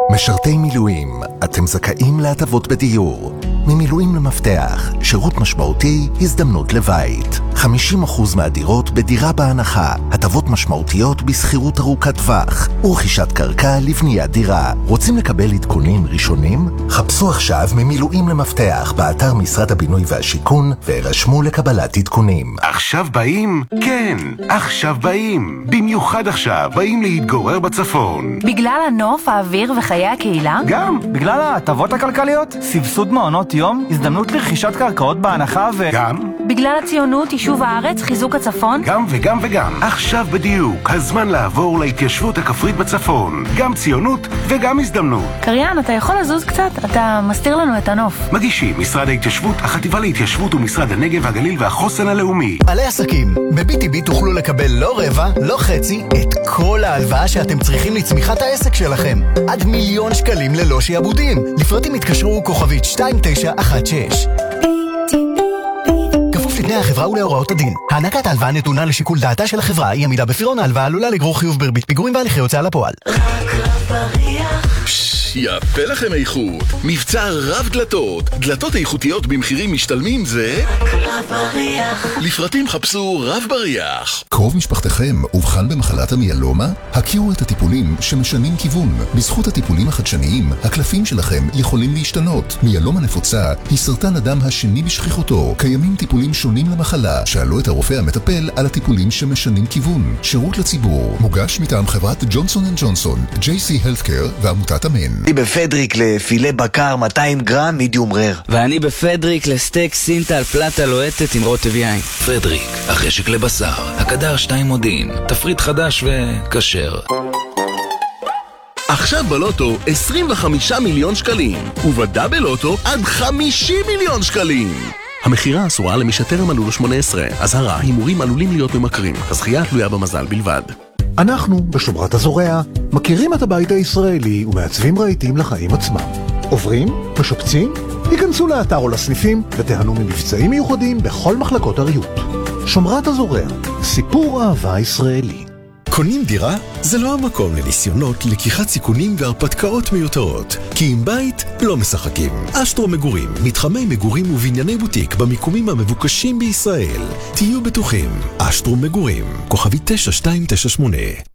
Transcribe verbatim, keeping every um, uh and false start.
משרתי מילואים, אתם זכאים להטבות בדיור. ממילואים למפתח, שירות משמעותי, הזדמנות לבית. חמישים אחוז מהדירות בדירה בהנחה, הטבות משמעותיות בסחירות ארוכת טווח, ורכישת קרקע לבניית דירה. רוצים לקבל עדכונים ראשונים? חפשו עכשיו ממילואים למפתח באתר משרד הבינוי והשיכון, והירשמו לקבלת עדכונים. עכשיו באים? כן, עכשיו באים. במיוחד עכשיו באים להתגורר בצפון. בגלל הנוף, האוויר וחיי הקהילה? גם, בגלל ההטבות הכלכליות, סבסוד מעונות יום, הזדמנות לרכישת קרקעות בהנחה ו... גם? בגלל הציונות, יישוב הארץ, חיזוק הצפון? גם וגם וגם. עכשיו בדיוק, הזמן לעבור להתיישבות הכפרית בצפון. גם ציונות וגם הזדמנות. קריין, אתה יכול לזוז קצת? אתה מסתיר לנו את הנוף. מגישים משרד ההתיישבות, החטיבה להתיישבות ומשרד הנגב, הגליל והחוסן הלאומי. בעלי עסקים, ב-בי טי בי תוכלו לקבל לא רבע, לא חצי, את כל ההלוואה שאתם צריכים לצמיחת העסק שלכם. עד מיליון שקלים ללא שיעבודים. לפרטים התקשרו כוכבית שתיים תשע אחת שש. כפוף לתנאי החברה ולהוראות הדין. הענקת ההלוואה נתונה לשיקול דעתה של החברה. אי עמידה בפירעון ההלוואה עלולה לגרור חיוב בריבית פיגורים והליכי הוצאה לפועל. יפה לכם איכות. מבצע רב דלתות. דלתות איכותיות במחירים משתלמים זה רב בריח. לפרטים חפשו רב בריח. קרוב משפחתכם אובחן במחלת המיאלומה? הכירו את הטיפולים שמשנים כיוון. בזכות הטיפולים החדשניים, הקלפים שלכם יכולים להשתנות. מיאלומה נפוצה היא סרטן הדם השני בשכיחותו. קיימים טיפולים שונים למחלה. שאלו את הרופא המטפל על הטיפולים שמשנים כיוון. שירות לציבור. מוגש מטעם חברת ג'ונסון אנד ג'ונסון, ג'יי סי Healthcare ועמותת אמן. אני בפדריק לפילה בקר מאתיים גרם מידיום רר. ואני בפדריק לסטייק סינטל פלטה לוהטת עם רוטב יין. פדריק, החשק לבשר, הקדר שתיים מודיעין, תפריט חדש וכשר. עכשיו בלוטו עשרים וחמישה מיליון שקלים, ובדאבל לוטו עד חמישים מיליון שקלים. המחירה אסורה למי שטרם מלאו לו שמונה עשרה. אזהרה, הימורים עלולים להיות ממכרים. הזכייה תלויה במזל בלבד. אנחנו, בשומרת הזורע, מכירים את הבית הישראלי ומעצבים רהיטים לחיים עצמם. עוברים? משופצים? היכנסו לאתר או לסניפים ותיהנו ממבצעים מיוחדים בכל מחלקות הריהוט. שומרת הזורע, סיפור אהבה ישראלי. קונים דירה? זה לא המקום לניסיונות, לקיחת סיכונים והרפתקאות מיותרות. כי עם בית לא משחקים. אשטרו מגורים, מתחמי מגורים ובנייני בוטיק במיקומים המבוקשים בישראל. תהיו בטוחים. אשטרו מגורים, כוכבי תשע שתיים תשע שמונה.